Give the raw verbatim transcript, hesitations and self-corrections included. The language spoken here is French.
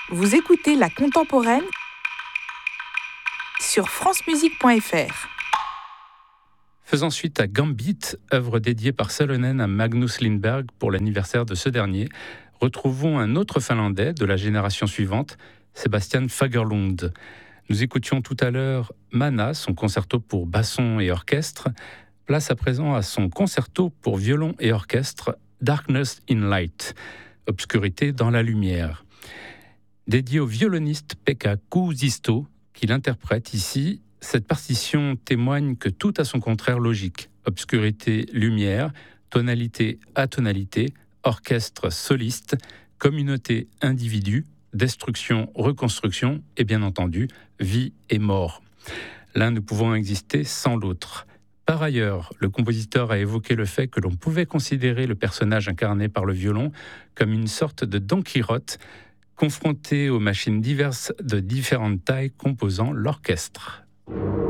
Vous écoutez La Contemporaine sur francemusique point f r. Faisant suite à Gambit, œuvre dédiée par Salonen à Magnus Lindberg pour l'anniversaire de ce dernier, retrouvons un autre Finlandais de la génération suivante, Sebastian Fagerlund. Nous écoutions tout à l'heure Mana, son concerto pour basson et orchestre. Place à présent à son concerto pour violon et orchestre, Darkness in Light, obscurité dans la lumière. Dédié au violoniste Pekka Kuusisto, qui l'interprète ici, cette partition témoigne que tout a son contraire logique. Obscurité, lumière, tonalité, atonalité, orchestre, soliste, communauté, individu, destruction, reconstruction et bien entendu, vie et mort. L'un ne pouvant exister sans l'autre. Par ailleurs, le compositeur a évoqué le fait que l'on pouvait considérer le personnage incarné par le violon comme une sorte de Don Quichotte, confronté aux machines diverses de différentes tailles composant l'orchestre.